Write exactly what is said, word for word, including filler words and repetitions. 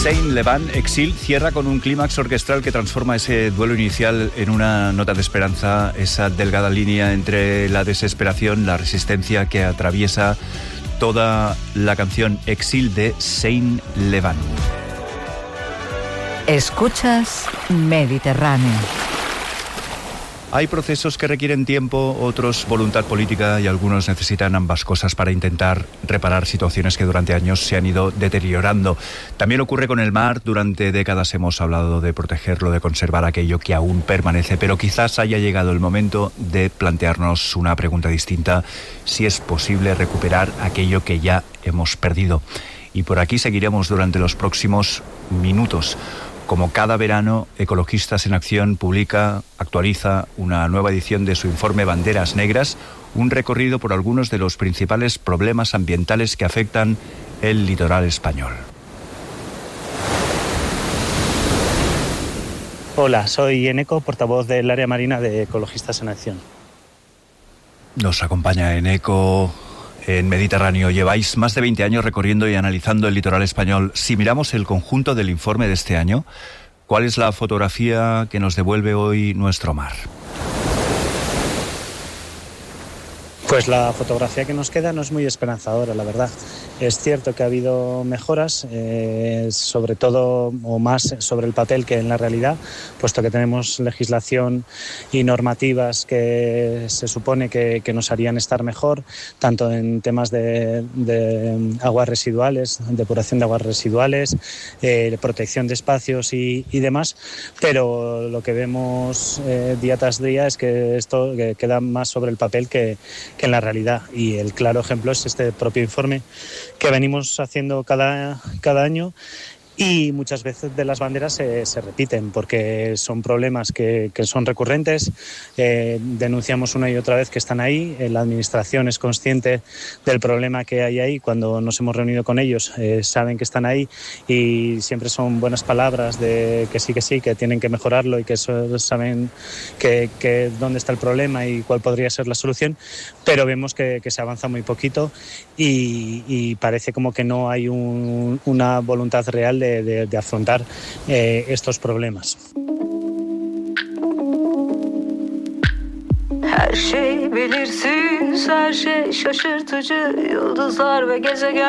Saint-Levant, Exil, cierra con un clímax orquestral que transforma ese duelo inicial en una nota de esperanza, esa delgada línea entre la desesperación, la resistencia que atraviesa toda la canción Exil de Saint-Levant. Escuchas Mediterráneo. Hay procesos que requieren tiempo, otros voluntad política y algunos necesitan ambas cosas para intentar reparar situaciones que durante años se han ido deteriorando. También ocurre con el mar. Durante décadas hemos hablado de protegerlo, de conservar aquello que aún permanece, pero quizás haya llegado el momento de plantearnos una pregunta distinta: si es posible recuperar aquello que ya hemos perdido. Y por aquí seguiremos durante los próximos minutos. Como cada verano, Ecologistas en Acción publica, actualiza una nueva edición de su informe Banderas Negras, un recorrido por algunos de los principales problemas ambientales que afectan el litoral español. Hola, soy Eneco, portavoz del área marina de Ecologistas en Acción. Nos acompaña Eneco en Mediterráneo. Lleváis más de veinte años recorriendo y analizando el litoral español. Si miramos el conjunto del informe de este año, ¿cuál es la fotografía que nos devuelve hoy nuestro mar? Pues la fotografía que nos queda no es muy esperanzadora, la verdad. Es cierto que ha habido mejoras, eh, sobre todo o más sobre el papel que en la realidad, puesto que tenemos legislación y normativas que se supone que, que nos harían estar mejor, tanto en temas de, de aguas residuales, depuración de aguas residuales, eh, protección de espacios y, y demás, pero lo que vemos eh, día tras día es que esto que queda más sobre el papel que que en la realidad, y el claro ejemplo es este propio informe que venimos haciendo cada, cada año. Y muchas veces de las banderas se, se repiten porque son problemas que, que son recurrentes, eh, denunciamos una y otra vez que están ahí, eh, la administración es consciente del problema que hay ahí, cuando nos hemos reunido con ellos eh, saben que están ahí y siempre son buenas palabras de que sí, que sí, que tienen que mejorarlo y que eso, saben que, que dónde está el problema y cuál podría ser la solución, pero vemos que, que se avanza muy poquito y, y parece como que no hay un, una voluntad real de De, de, de afrontar eh, estos problemas. Her şey belirsiz, her şey şaşırtıcı, yıldızlar ve gezegen